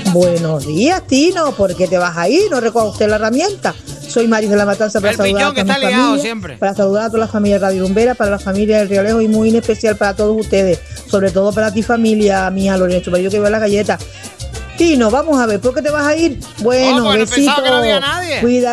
Buenos días, Tino. ¿Por qué te vas a ir? ¿No recoja usted la herramienta? Soy Maris de la Matanza para saludar a toda mi familia, para saludar a toda la familia Radio Rumbera, para la familia del Rialejo y muy en especial para todos ustedes, sobre todo para ti familia mía, Lorenzo, para yo que veo las galletas. Tino, vamos a ver, ¿por qué te vas a ir? Bueno, besito, pensaba que no había nadie. Cuida.